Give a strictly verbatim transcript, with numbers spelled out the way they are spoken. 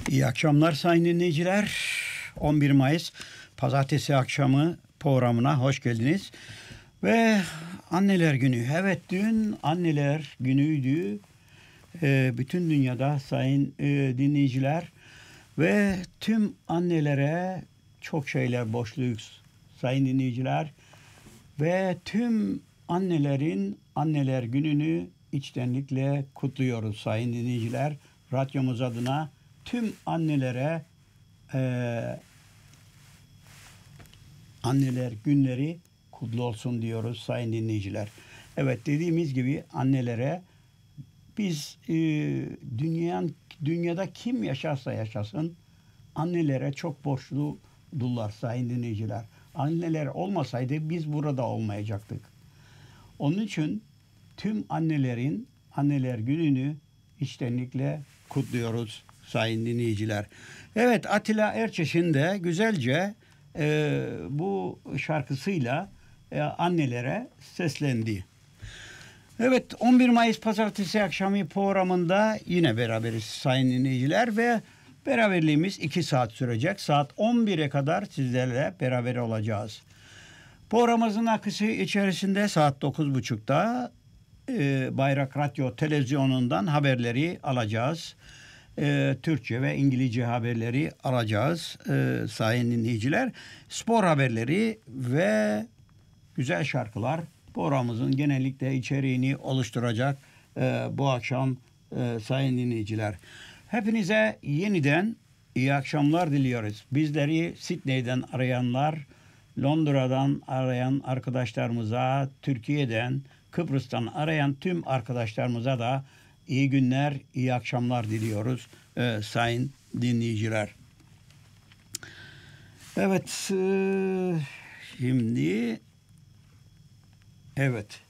İyi akşamlar sayın dinleyiciler. on bir Mayıs Pazartesi akşamı programına hoş geldiniz. Ve Anneler Günü. Evet, dün Anneler Günü'ydü. Ee, bütün dünyada sayın e, dinleyiciler ve tüm annelere çok şeyler borçluyuz sayın dinleyiciler. Ve tüm annelerin Anneler Günü'nü içtenlikle kutluyoruz sayın dinleyiciler. Radyomuz adına tüm annelere e, Anneler Günleri kutlu olsun diyoruz sayın dinleyiciler. Evet, dediğimiz gibi annelere biz e, dünyanın dünyada kim yaşarsa yaşasın annelere çok borçludular sayın dinleyiciler. Anneler olmasaydı biz burada olmayacaktık. Onun için tüm annelerin Anneler Günü'nü içtenlikle kutluyoruz sayın dinleyiciler. Evet, Atilla Erçeş'in de güzelce e, bu şarkısıyla e, annelere seslendi. Evet, on bir Mayıs Pazartesi akşamı programında yine beraberiz sayın dinleyiciler ve beraberliğimiz iki saat sürecek. Saat on bire kadar sizlerle beraber olacağız. Programımızın akışı içerisinde saat dokuz buçukta e, Bayrak Radyo Televizyonu'ndan haberleri alacağız. E, Türkçe ve İngilizce haberleri alacağız e, sayın dinleyiciler. Spor haberleri ve güzel şarkılar programımızın genellikle içeriğini oluşturacak e, bu akşam e, sayın dinleyiciler. Hepinize yeniden iyi akşamlar diliyoruz. Bizleri Sydney'den arayanlar, Londra'dan arayan arkadaşlarımıza, Türkiye'den, Kıbrıs'tan arayan tüm arkadaşlarımıza da iyi günler, iyi akşamlar diliyoruz e, sayın dinleyiciler. Evet, e, şimdi evet.